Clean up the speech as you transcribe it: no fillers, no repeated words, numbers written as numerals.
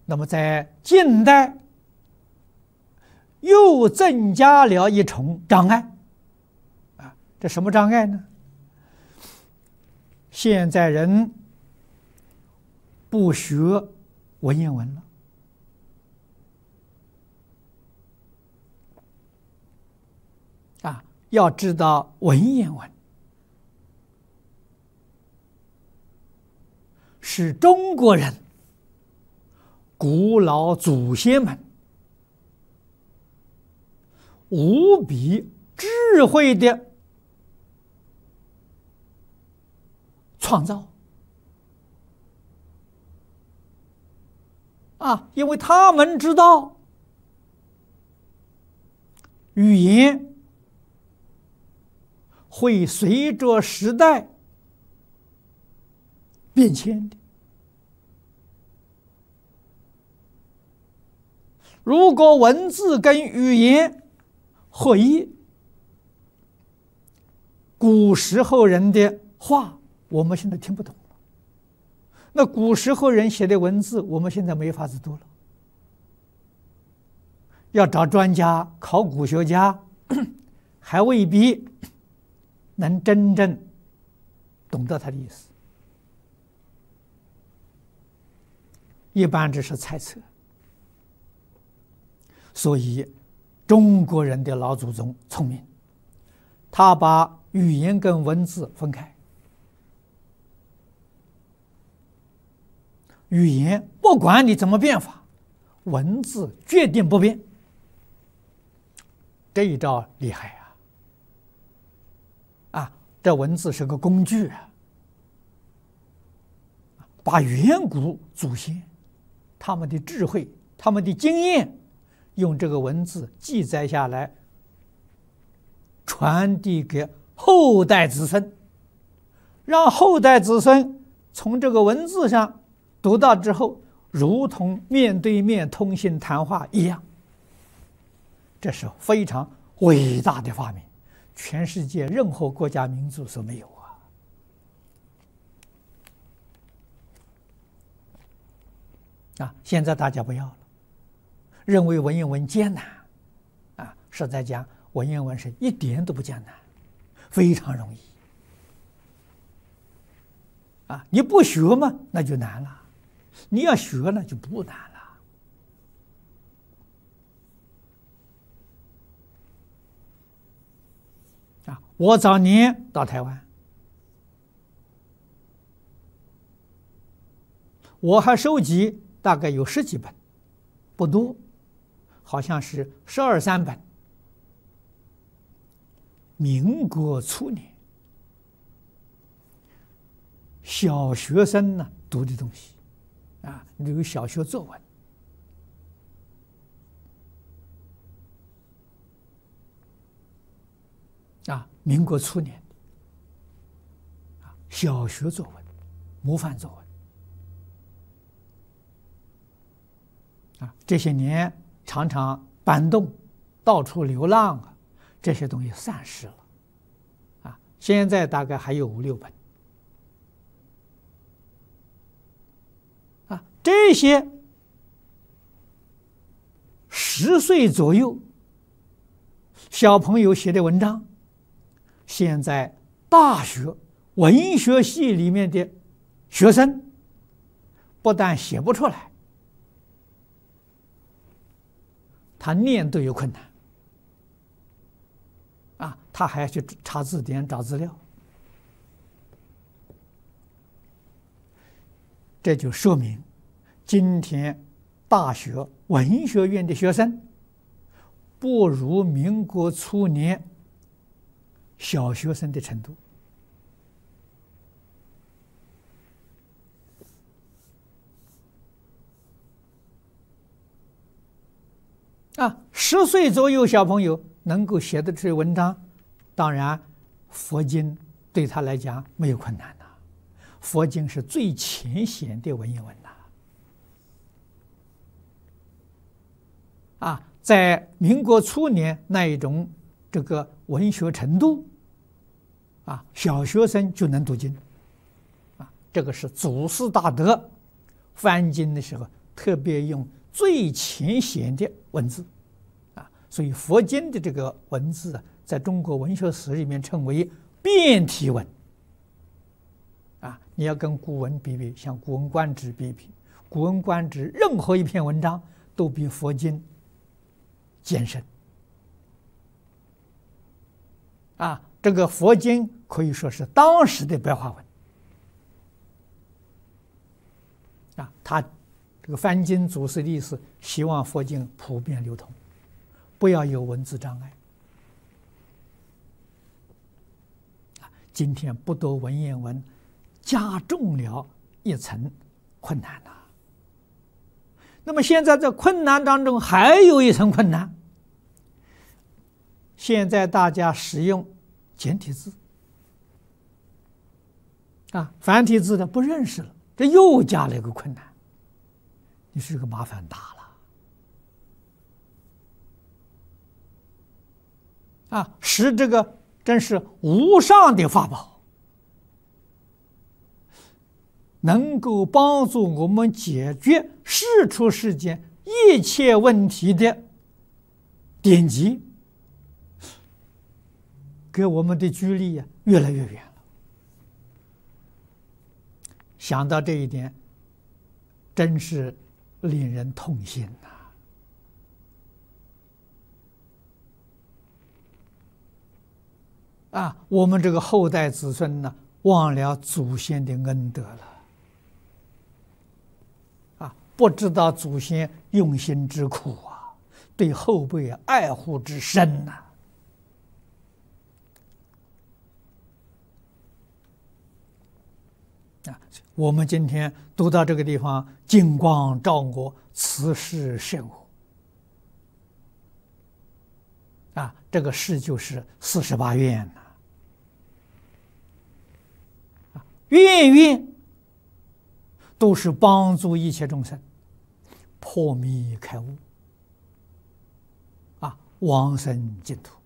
那么在近代又增加了一重障碍啊，这什么障碍呢？现在人不学文言文了。要知道文言文是中国人古老祖先们无比智慧的创造因为他们知道语言会随着时代变迁的。如果文字跟语言合一，古时候人的话我们现在听不懂了，那古时候人写的文字我们现在没法子读了。要找专家考古学家还未必能真正懂得他的意思，一般只是猜测。所以中国人的老祖宗聪明，他把语言跟文字分开。语言不管你怎么变法，文字决定不变。这一招厉害这文字是个工具把远古祖先他们的智慧、他们的经验，用这个文字记载下来，传递给后代子孙，让后代子孙从这个文字上读到之后，如同面对面通信谈话一样。这是非常伟大的发明，全世界任何国家民族所没有现在大家不要了，认为文言文艰难实在讲，文言文是一点都不艰难，非常容易你不学嘛，那就难了；你要学了，就不难了。我早年到台湾，我还收集大概有10几本，不多，好像是12、13本。民国初年小学生呢读的东西这个小学作文民国初年小学作文、模范作文这些年常常搬动，到处流浪这些东西散失了现在大概还有5、6本这些10岁左右小朋友写的文章，现在大学文学系里面的学生不但写不出来，他念都有困难他还要去查字典找资料。这就说明今天大学文学院的学生不如民国初年小学生的程度10岁左右小朋友能够写得出文章，当然佛经对他来讲没有困难佛经是最浅显的文言文在民国初年那一种这个文学程度小学生就能读经这个是祖师大德翻经的时候特别用最浅显的文字，所以佛经的这个文字啊，在中国文学史里面称为变体文。你要跟古文比比，像《古文观止》比比，《古文观止》任何一篇文章都比佛经艰深。这个佛经可以说是当时的白话文。他这个翻经祖师的意思，希望佛经普遍流通，不要有文字障碍。今天不读文言文，加重了一层困难呐。那么现在在困难当中还有一层困难，现在大家使用简体字，繁体字的不认识了，这又加了一个困难，你是个麻烦大了。使这个真是无上的法宝，能够帮助我们解决世出世间一切问题的典籍，给我们的距离越来越远了。想到这一点，真是令人痛心呐！我们这个后代子孙呢，忘了祖先的恩德了，不知道祖先用心之苦对后辈爱护之深呐。我们今天读到这个地方，金光照我，此事甚乎！这个事就是48愿呐，愿愿都是帮助一切众生破迷开悟，往生净土。